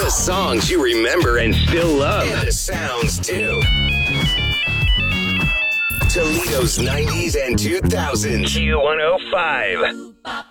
The songs you remember and still love. And the sounds, too. Toledo's 90s and 2000s. Q105.